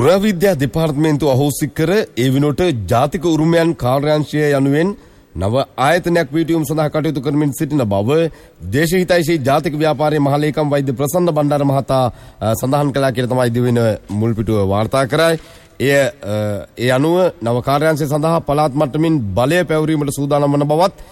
පුරාවිද්‍යා දෙපාර්තමේන්තුව අහෝසි කර ඒ වෙනුවට ජාතික උරුමයන් කාර්යාංශය යනුවෙන් නව ආයතනයක් පිහිටුවීම සඳහා කටයුතු කරමින් සිටින බව දේශහිතයිෂී ජාතික ව්‍යාපාරයේ මහලේකම් වෛද්‍ය ප්‍රසන්න බණ්ඩාර මහතා සඳහන් කළා කියලා තමයි දිවෙන මුල් පිටුව වාර්තා කරයි. ඒ අනුව නව කාර්යාංශය සඳහා පළාත් මට්ටමින් බලය පැවරීමට සූදානම් වන බවත්